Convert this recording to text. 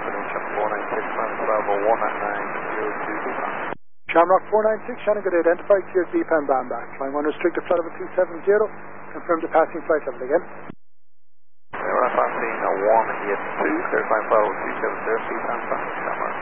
Shamrock 496, Shannon, good day, identified, cleared DPAM band back. Flying 1 restricted flight level 270, confirmed the passing flight level again. We're passing 182, cleared flight level 270, DPAM back, Shamrock.